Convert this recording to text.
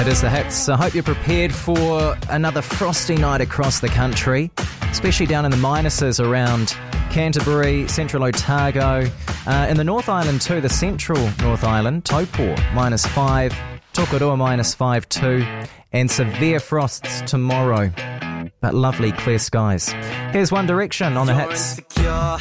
It is the hits. I hope you're prepared for another frosty night across the country, especially down in the minuses around Canterbury, Central Otago, in the North Island too, the central North Island, Taupō -5, Tokoroa -5 and severe frosts tomorrow, but lovely clear skies. Here's One Direction on the hits. Insecure,